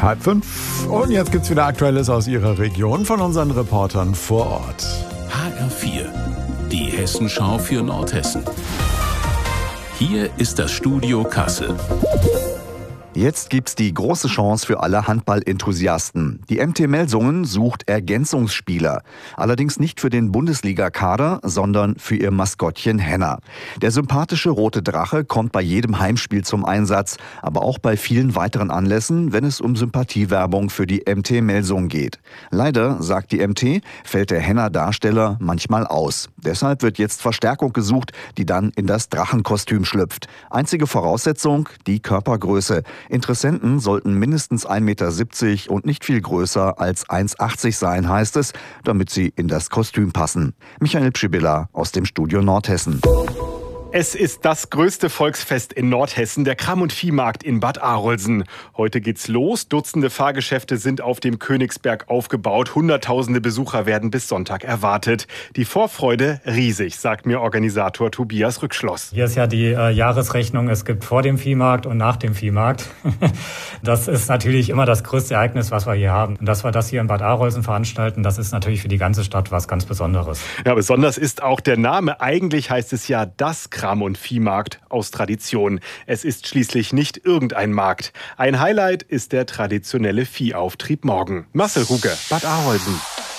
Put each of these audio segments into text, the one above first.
4:30. Und jetzt gibt's wieder Aktuelles aus Ihrer Region von unseren Reportern vor Ort. HR4, die Hessenschau für Nordhessen. Hier ist das Studio Kassel. Jetzt gibt's die große Chance für alle Handball-Enthusiasten. Die MT Melsungen sucht Ergänzungsspieler. Allerdings nicht für den Bundesliga-Kader, sondern für ihr Maskottchen Henna. Der sympathische rote Drache kommt bei jedem Heimspiel zum Einsatz, aber auch bei vielen weiteren Anlässen, wenn es um Sympathiewerbung für die MT Melsungen geht. Leider, sagt die MT, fällt der Henna-Darsteller manchmal aus. Deshalb wird jetzt Verstärkung gesucht, die dann in das Drachenkostüm schlüpft. Einzige Voraussetzung, die Körpergröße. Interessenten sollten mindestens 1,70 Meter und nicht viel größer als 1,80 sein, heißt es, damit sie in das Kostüm passen. Michael Pschibilla aus dem Studio Nordhessen. Es ist das größte Volksfest in Nordhessen, der Kram- und Viehmarkt in Bad Arolsen. Heute geht's los. Dutzende Fahrgeschäfte sind auf dem Königsberg aufgebaut. Hunderttausende Besucher werden bis Sonntag erwartet. Die Vorfreude riesig, sagt mir Organisator Tobias Rückschloss. Hier ist ja die Jahresrechnung. Es gibt vor dem Viehmarkt und nach dem Viehmarkt. Das ist natürlich immer das größte Ereignis, was wir hier haben. Und dass wir das hier in Bad Arolsen veranstalten, das ist natürlich für die ganze Stadt was ganz Besonderes. Ja, besonders ist auch der Name. Eigentlich heißt es ja das Kram- und Viehmarkt aus Tradition. Es ist schließlich nicht irgendein Markt. Ein Highlight ist der traditionelle Viehauftrieb morgen. Marcel Ruge, Bad Arolsen.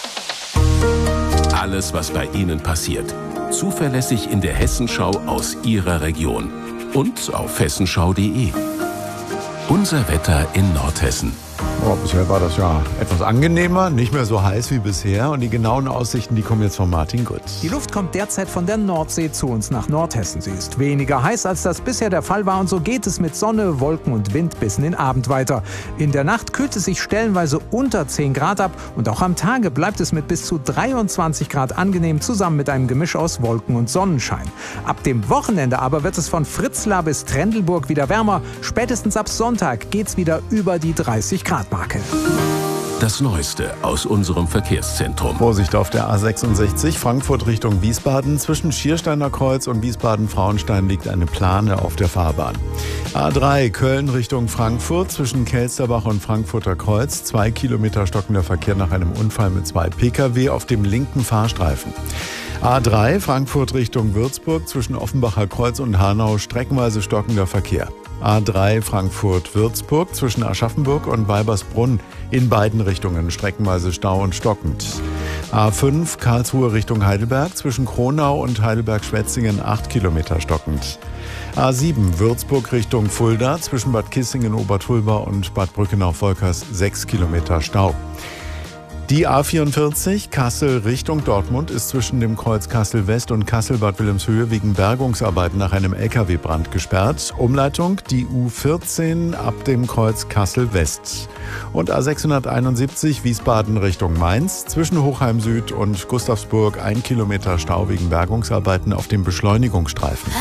Alles, was bei Ihnen passiert. Zuverlässig in der Hessenschau aus Ihrer Region. Und auf hessenschau.de. Unser Wetter in Nordhessen. Oh, bisher war das ja etwas angenehmer, nicht mehr so heiß wie bisher. Und die genauen Aussichten, die kommen jetzt von Martin Gutz. Die Luft kommt derzeit von der Nordsee zu uns nach Nordhessen. Sie ist weniger heiß, als das bisher der Fall war. Und so geht es mit Sonne, Wolken und Wind bis in den Abend weiter. In der Nacht kühlt es sich stellenweise unter 10 Grad ab. Und auch am Tage bleibt es mit bis zu 23 Grad angenehm, zusammen mit einem Gemisch aus Wolken und Sonnenschein. Ab dem Wochenende aber wird es von Fritzlar bis Trendelburg wieder wärmer. Spätestens ab Sonntag geht's wieder über die 30 Grad Marke. Das Neueste aus unserem Verkehrszentrum. Vorsicht auf der A66 Frankfurt Richtung Wiesbaden. Zwischen Schiersteiner Kreuz und Wiesbaden-Frauenstein liegt eine Plane auf der Fahrbahn. A3 Köln Richtung Frankfurt. Zwischen Kelsterbach und Frankfurter Kreuz 2 Kilometer stockender Verkehr nach einem Unfall mit 2 Pkw auf dem linken Fahrstreifen. A3 Frankfurt Richtung Würzburg. Zwischen Offenbacher Kreuz und Hanau streckenweise stockender Verkehr. A3 Frankfurt-Würzburg zwischen Aschaffenburg und Weibersbrunn in beiden Richtungen streckenweise Stau und stockend. A5 Karlsruhe Richtung Heidelberg zwischen Kronau und Heidelberg-Schwetzingen 8 Kilometer stockend. A7 Würzburg Richtung Fulda zwischen Bad Kissingen, Obertulba und Bad Brückenau-Volkers 6 Kilometer Stau. Die A44 Kassel Richtung Dortmund ist zwischen dem Kreuz Kassel West und Kassel-Bad Wilhelmshöhe wegen Bergungsarbeiten nach einem Lkw-Brand gesperrt. Umleitung die U14 ab dem Kreuz Kassel West. Und A671 Wiesbaden Richtung Mainz zwischen Hochheim Süd und Gustavsburg 1 Kilometer Stau wegen Bergungsarbeiten auf dem Beschleunigungsstreifen.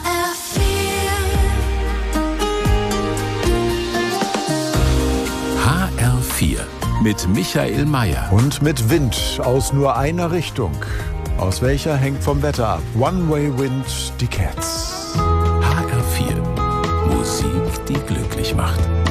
HR4 mit Michael Mayer. Und mit Wind aus nur einer Richtung. Aus welcher hängt vom Wetter ab. One-Way Wind, die Cats. HR4. Musik, die glücklich macht.